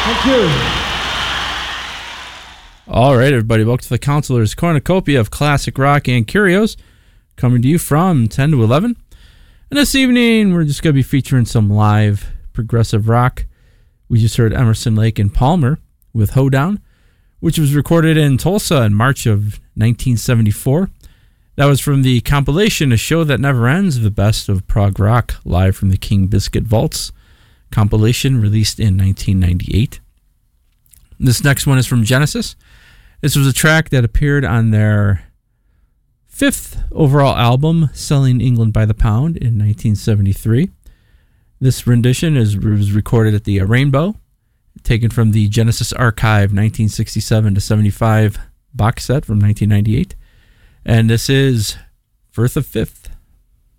Thank you. All right, everybody, welcome to the Counselor's Cornucopia of classic rock and curios, coming to you from 10 to 11. And this evening, we're just going to be featuring some live progressive rock. We just heard Emerson, Lake and Palmer with Hoedown, which was recorded in Tulsa in March of 1974. That was from the compilation A Show That Never Ends, the best of prog rock, live from the King Biscuit Vaults compilation released in 1998. This next one is from Genesis. This was a track that appeared on their 5th overall album, Selling England by the Pound, in 1973. This rendition was recorded at the Rainbow, taken from the Genesis Archive 1967 to 75 box set from 1998. And this is Firth of Fifth.